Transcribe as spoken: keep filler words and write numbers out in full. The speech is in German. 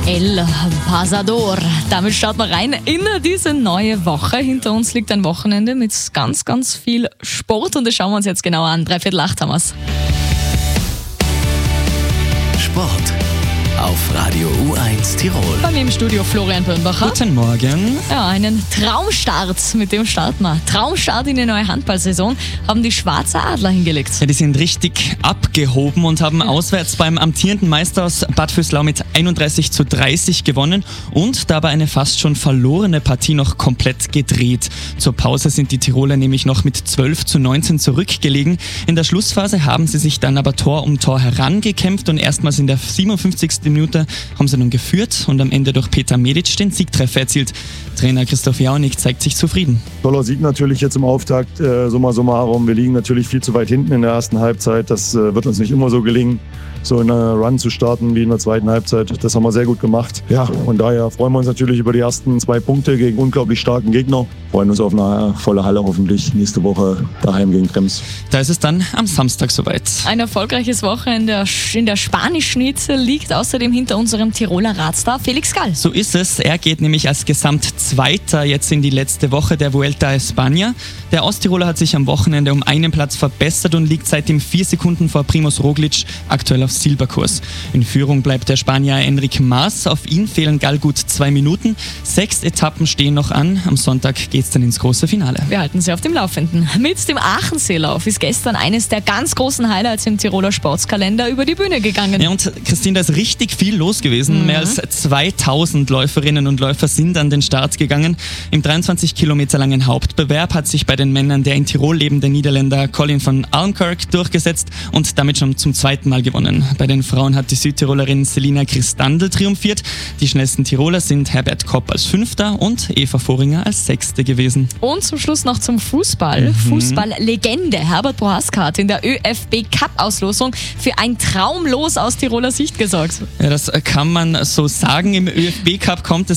El Pasador. Damit starten wir rein in diese neue Woche. Hinter uns liegt ein Wochenende mit ganz, ganz viel Sport und das schauen wir uns jetzt genauer an. Dreiviertel acht haben wir's. Sport auf Radio U eins Tirol. Bei mir im Studio Florian Birnbacher. Guten Morgen. Ja, einen Traumstart, mit dem starten wir. Traumstart in die neue Handballsaison haben die Schwarzer Adler hingelegt. Ja, die sind richtig abgehoben und haben auswärts beim amtierenden Meister aus Bad Vöslau mit einunddreißig zu dreißig gewonnen und dabei eine fast schon verlorene Partie noch komplett gedreht. Zur Pause sind die Tiroler nämlich noch mit zwölf zu neunzehn zurückgelegen. In der Schlussphase haben sie sich dann aber Tor um Tor herangekämpft und erstmals in der siebenundfünfzigsten Minute haben sie nun geführt und am Ende durch Peter Medic den Siegtreffer erzielt. Trainer Christoph Jaunig zeigt sich zufrieden. Toller Sieg natürlich jetzt im Auftakt, äh, summa summarum. Wir liegen natürlich viel zu weit hinten in der ersten Halbzeit. Das äh, wird uns nicht immer so gelingen, so in einer Run zu starten wie in der zweiten Halbzeit. Das haben wir sehr gut gemacht. Ja, und daher freuen wir uns natürlich über die ersten zwei Punkte gegen unglaublich starken Gegner. Freuen uns auf eine volle Halle hoffentlich nächste Woche daheim gegen Krems. Da ist es dann am Samstag soweit. Ein erfolgreiches Wochenende in der spanischen Hitze liegt außerdem hinter unserem Tiroler Radstar Felix Gall. So ist es. Er geht nämlich als Gesamtzweiter jetzt in die letzte Woche der Vuelta a España. Der Osttiroler hat sich am Wochenende um einen Platz verbessert und liegt seitdem vier Sekunden vor Primož Roglič, aktuell auf Silberkurs. In Führung bleibt der Spanier Enric Mas. Auf ihn fehlen Gall gut zwei Minuten. Sechs Etappen stehen noch an. Am Sonntag geht's dann ins große Finale. Wir halten Sie auf dem Laufenden. Mit dem Aachenseelauf ist gestern eines der ganz großen Highlights im Tiroler Sportskalender über die Bühne gegangen. Ja, und Christine, da ist richtig viel los gewesen. Mhm. Mehr als zweitausend Läuferinnen und Läufer sind an den Start gegangen. Im dreiundzwanzig Kilometer langen Hauptbewerb hat sich bei den Männern der in Tirol lebende Niederländer Colin van Almkirk durchgesetzt und damit schon zum zweiten Mal gewonnen. Bei den Frauen hat die Südtirolerin Selina Christandl triumphiert. Die schnellsten Tiroler sind Herbert Kopp als Fünfter und Eva Voringer als Sechste gewesen. Und zum Schluss noch zum Fußball. Mhm. Fußballlegende Herbert Prohaska hat in der ÖFB-Cup-Auslosung für ein Traumlos aus Tiroler Sicht gesorgt. Ja, das kann man so sagen. Im ÖFB-Cup kommt es